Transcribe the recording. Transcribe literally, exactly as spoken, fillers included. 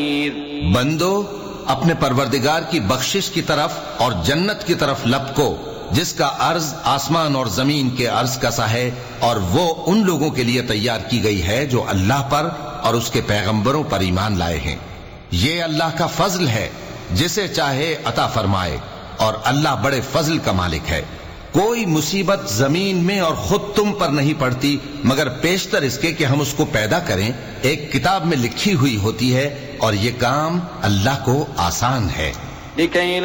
बंदो, अपने परवरदिगार की बख्शिश की तरफ और जन्नत की तरफ लपको जिसका अर्ज आसमान और जमीन के अर्ज का सा है, और वो उन लोगों के लिए तैयार की गई है जो अल्लाह पर और उसके पैगंबरों पर ईमान लाए हैं। ये अल्लाह का फजल है, जिसे चाहे अता फरमाए, और अल्लाह बड़े फजल का मालिक है। कोई मुसीबत जमीन में और खुद तुम पर नहीं पड़ती मगर पेशतर इसके कि हम उसको पैदा करें, एक किताब में लिखी हुई होती है, और ये काम अल्लाह को आसान है।